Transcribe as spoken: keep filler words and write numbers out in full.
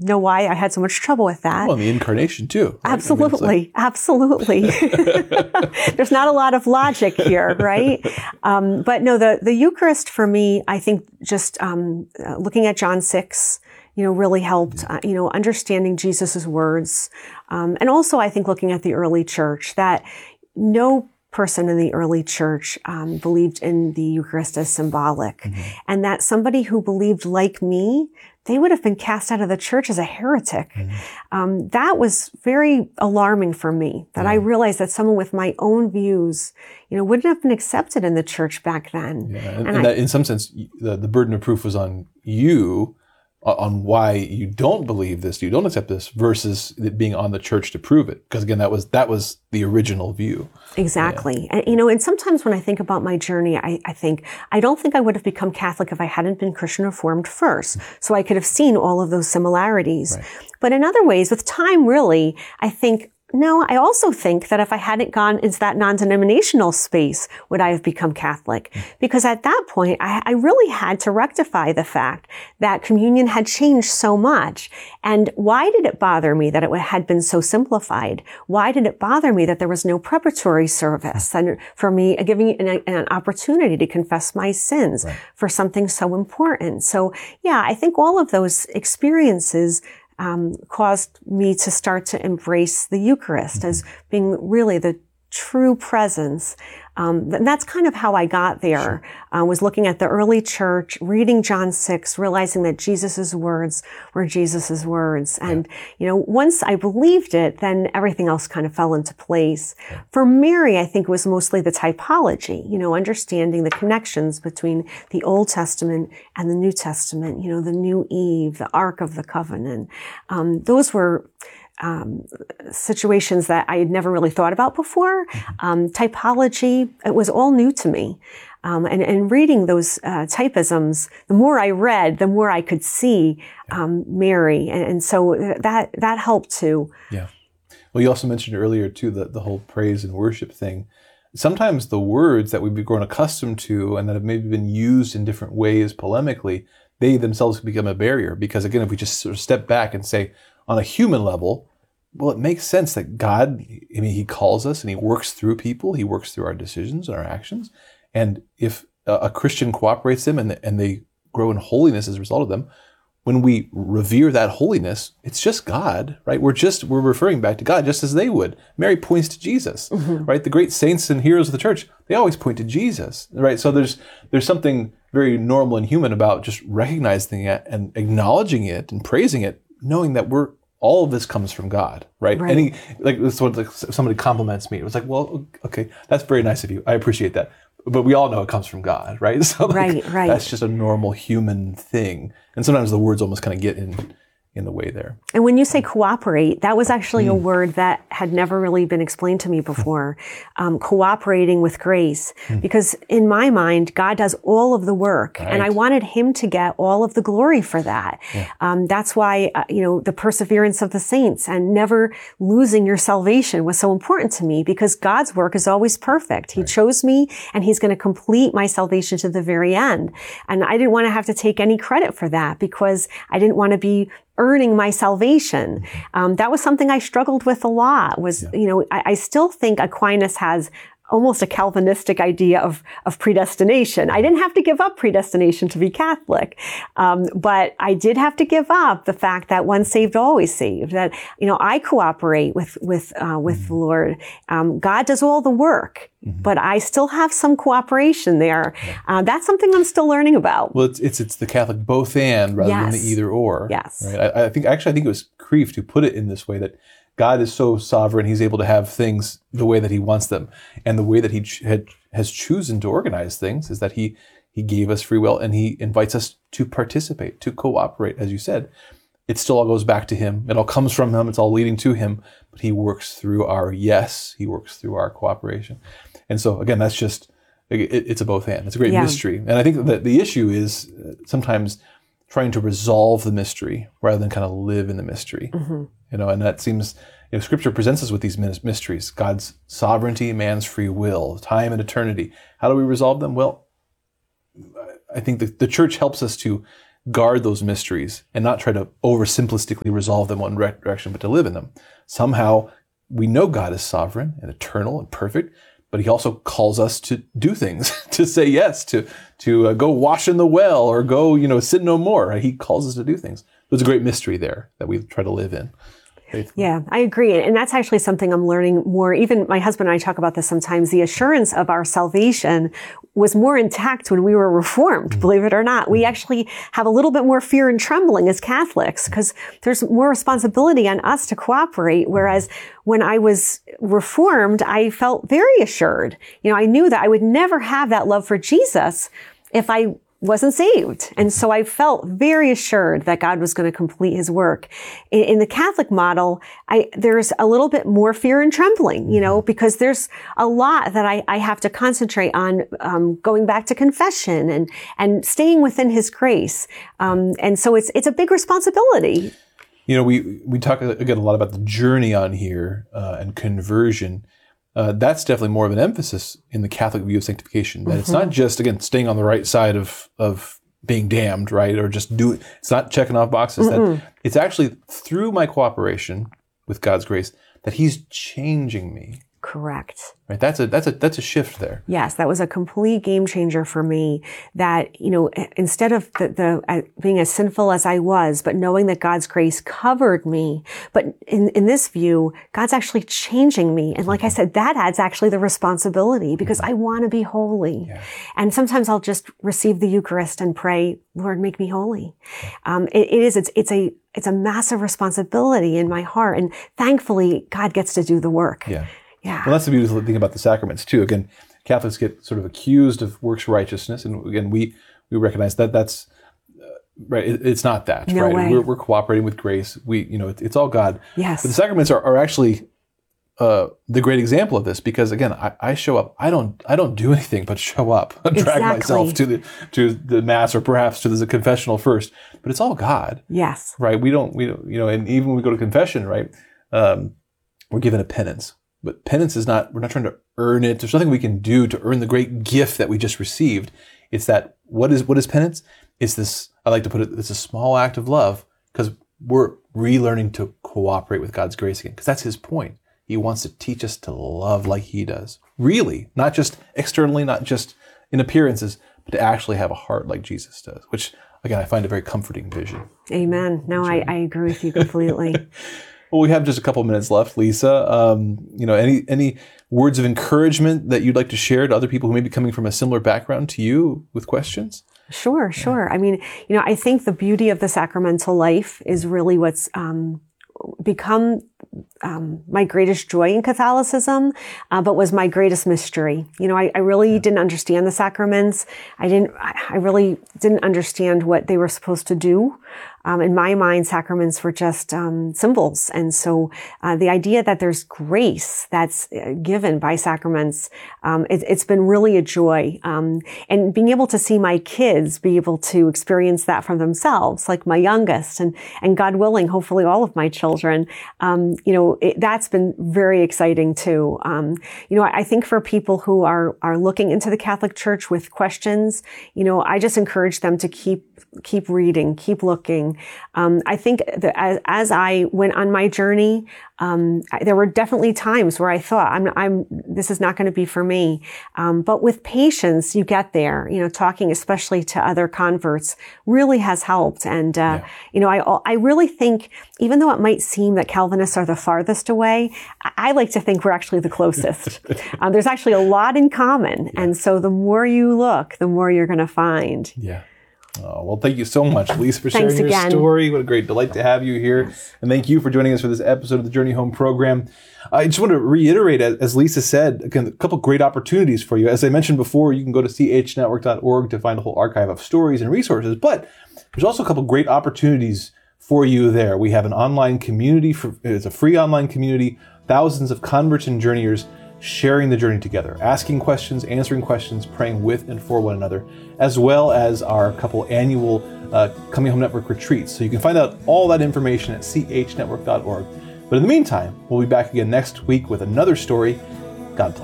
know why I had so much trouble with that. Well, the incarnation too. Right? Absolutely. I mean, like... Absolutely. There's not a lot of logic here, right? Um, but no, the, the Eucharist for me, I think just um, uh, looking at John six, you know, really helped, uh, you know, understanding Jesus's words. Um, and also, I think looking at the early church, that no person in the early church um, believed in the Eucharist as symbolic. Mm-hmm. And that somebody who believed like me, they would have been cast out of the church as a heretic. Mm-hmm. Um, that was very alarming for me, that yeah. I realized that someone with my own views, you know, wouldn't have been accepted in the church back then. Yeah. And, and and I, that in some sense, the, the burden of proof was on you, on why you don't believe this, you don't accept this, versus it being on the church to prove it. Because again, that was that was the original view. Exactly. Yeah. And, you know, and sometimes when I think about my journey, I, I think, I don't think I would have become Catholic if I hadn't been Christian Reformed first. So I could have seen all of those similarities. Right. But in other ways, with time, really, I think, no, I also think that if I hadn't gone into that non-denominational space, would I have become Catholic? Because at that point, I, I really had to rectify the fact that communion had changed so much. And why did it bother me that it had been so simplified? Why did it bother me that there was no preparatory service? And for me, giving an, an opportunity to confess my sins right. for something so important. So yeah, I think all of those experiences Um, caused me to start to embrace the Eucharist mm-hmm. as being really the true presence. Um, and that's kind of how I got there. I uh, was looking at the early church, reading John six, realizing that Jesus's words were Jesus's words. And, yeah. you know, once I believed it, then everything else kind of fell into place. Yeah. For Mary, I think it was mostly the typology, you know, understanding the connections between the Old Testament and the New Testament, you know, the new Eve, the Ark of the Covenant. Um, those were Um, situations that I had never really thought about before. Um, typology, it was all new to me. Um, and, and reading those uh, typisms, the more I read, the more I could see um, Mary. And, and so that that helped too. Yeah. Well, you also mentioned earlier too, the, the whole praise and worship thing. Sometimes the words that we've grown accustomed to and that have maybe been used in different ways polemically, they themselves become a barrier. Because again, if we just sort of step back and say, on a human level, well, it makes sense that God, I mean, he calls us and he works through people. He works through our decisions and our actions. And if a, a Christian cooperates them and, and they grow in holiness as a result of them, when we revere that holiness, it's just God, right? We're just, we're referring back to God just as they would. Mary points to Jesus, mm-hmm. right? The great saints and heroes of the church, they always point to Jesus, right? So there's, there's something very normal and human about just recognizing it and acknowledging it and praising it, knowing that we're, all of this comes from God, right? Right. Any, like, so like somebody compliments me. It was like, well, okay, that's very nice of you. I appreciate that. But we all know it comes from God, right? So like, right, right. That's just a normal human thing. And sometimes the words almost kind of get in in the way there. And when you say cooperate, that was actually mm. a word that had never really been explained to me before. Um, cooperating with grace. Mm. Because in my mind, God does all of the work. Right. And I wanted him to get all of the glory for that. Yeah. Um, that's why, uh, you know, the perseverance of the saints and never losing your salvation was so important to me, because God's work is always perfect. He right. chose me and he's going to complete my salvation to the very end. And I didn't want to have to take any credit for that, because I didn't want to be earning my salvation. Um, that was something I struggled with a lot. Was, yeah. you know, I, I still think Aquinas has almost a Calvinistic idea of, of predestination. I didn't have to give up predestination to be Catholic. Um, but I did have to give up the fact that once saved, always saved. That, you know, I cooperate with, with, uh, with mm-hmm. the Lord. Um, God does all the work, mm-hmm. but I still have some cooperation there. Yeah. Uh, that's something I'm still learning about. Well, it's, it's, it's the Catholic both and rather yes. than the either or. Yes. Right? I, I think, actually, I think it was Kreeft who put it in this way, that God is so sovereign, he's able to have things the way that he wants them. And the way that he ch- had, has chosen to organize things is that he, he gave us free will and he invites us to participate, to cooperate, as you said. It still all goes back to him. It all comes from him. It's all leading to him. But he works through our yes. He works through our cooperation. And so, again, that's just, it, it's a both and. It's a great yeah. mystery. And I think that the issue is sometimes trying to resolve the mystery rather than kind of live in the mystery. Mm-hmm. You know, and that seems, you know, Scripture presents us with these mysteries: God's sovereignty, man's free will, time and eternity. How do we resolve them? Well, I think the, the church helps us to guard those mysteries and not try to oversimplistically resolve them one direction, but to live in them. Somehow we know God is sovereign and eternal and perfect, but he also calls us to do things, to say yes, to to uh, go wash in the well or go, you know, sin no more. Right? He calls us to do things. There's a great mystery there that we try to live in. Yeah, I agree. And that's actually something I'm learning more. Even my husband and I talk about this sometimes. The assurance of our salvation was more intact when we were Reformed, mm-hmm. believe it or not. We actually have a little bit more fear and trembling as Catholics because there's more responsibility on us to cooperate. Whereas when I was Reformed, I felt very assured. You know, I knew that I would never have that love for Jesus if I wasn't saved. And so I felt very assured that God was going to complete his work. In, in the Catholic model, I, there's a little bit more fear and trembling, you know, because there's a lot that I, I have to concentrate on, um, going back to confession and, and staying within his grace. Um, and so it's, it's a big responsibility. You know, we, we talk again a lot about the journey on here, uh, and conversion. Uh, that's definitely more of an emphasis in the Catholic view of sanctification. That mm-hmm. it's not just, again, staying on the right side of of being damned, right? Or just do it. It's not checking off boxes. Mm-mm. That it's actually through my cooperation with God's grace that he's changing me. Correct. Right. That's a that's a that's a shift there. Yes, that was a complete game changer for me. That, you know, instead of the, the uh, being as sinful as I was, but knowing that God's grace covered me, but in in this view, God's actually changing me. And like I said, that adds actually the responsibility because I want to be holy. Yeah. And sometimes I'll just receive the Eucharist and pray, Lord, make me holy. Um, it, it is. It's it's a it's a massive responsibility in my heart, and thankfully, God gets to do the work. Yeah. Yeah. Well, that's the beautiful thing about the sacraments too. Again, Catholics get sort of accused of works righteousness, and again, we we recognize that that's uh, right. It, it's not that. No right. way. We're, we're cooperating with grace. We, you know, it, it's all God. Yes. But the sacraments are, are actually uh, the great example of this because again, I, I show up. I don't. I don't do anything but show up. Drag Exactly. myself to the to the mass or perhaps to the confessional first. But it's all God. Yes. Right. We don't. We don't. You know. And even when we go to confession, right, um, we're given a penance. But penance is not, we're not trying to earn it. There's nothing we can do to earn the great gift that we just received. It's that, what is what is penance? It's this, I like to put it, it's a small act of love because we're relearning to cooperate with God's grace again. Because that's his point. He wants to teach us to love like he does. Really, not just externally, not just in appearances, but to actually have a heart like Jesus does, which again, I find a very comforting vision. Amen. No, I, I agree with you completely. Well, we have just a couple minutes left, Lisa. Um, you know, any any words of encouragement that you'd like to share to other people who may be coming from a similar background to you with questions? Sure, sure. Yeah. I mean, you know, I think the beauty of the sacramental life is really what's um, become um, my greatest joy in Catholicism, uh, but was my greatest mystery. You know, I, I really yeah. didn't understand the sacraments. I didn't. I really didn't understand what they were supposed to do. Um, in my mind, sacraments were just um, symbols. And so uh, the idea that there's grace that's uh, given by sacraments, um, it, it's been really a joy. Um, and being able to see my kids be able to experience that for themselves, like my youngest, and, and God willing, hopefully all of my children, um, you know, it, that's been very exciting too. Um, you know, I, I think for people who are, are looking into the Catholic Church with questions, you know, I just encourage them to keep keep reading, keep looking. Um, I think that as, as I went on my journey, um, I, there were definitely times where I thought, I'm, I'm, this is not going to be for me. Um, but with patience, you get there. You know, talking especially to other converts really has helped. And, uh, yeah. you know, I, I really think, even though it might seem that Calvinists are the farthest away, I, I like to think we're actually the closest. um, there's actually a lot in common. Yeah. And so the more you look, the more you're going to find. Yeah. Oh, well, thank you so much, Lisa, for sharing Thanks your again. story. What a great delight to have you here. Yes. And thank you for joining us for this episode of the Journey Home program. I just want to reiterate, as Lisa said, again, a couple great opportunities for you. As I mentioned before, you can go to c h network dot org to find a whole archive of stories and resources. But there's also a couple great opportunities for you there. We have an online community. For, it's a free online community. Thousands of converts and journeyers sharing the journey together, asking questions, answering questions, praying with and for one another, as well as our couple annual uh, Coming Home Network retreats. So you can find out all that information at c h network dot org. But in the meantime, we'll be back again next week with another story. God bless.